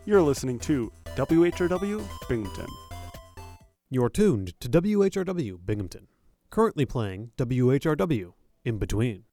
You're listening to WHRW Binghamton. You're tuned to WHRW Binghamton. Currently playing WHRW In Between.